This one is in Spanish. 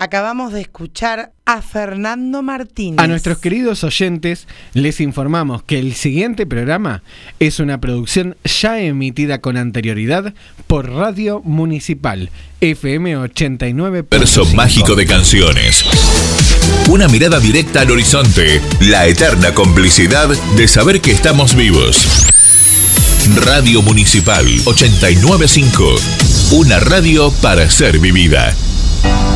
Acabamos de escuchar a Fernando Martínez. A nuestros queridos oyentes les informamos que el siguiente programa es una producción ya emitida con anterioridad por Radio Municipal FM 89. Verso mágico de canciones. Una mirada directa al horizonte. La eterna complicidad de saber que estamos vivos. Radio Municipal 89.5. Una radio para ser vivida.